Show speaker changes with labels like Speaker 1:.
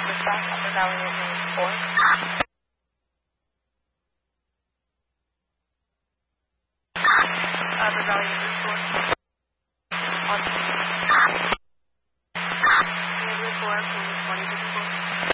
Speaker 1: dispatch, Upper Valley Ambulance 4. Upper Valley Ambulance 4. On Ambulance 4, please, 2054.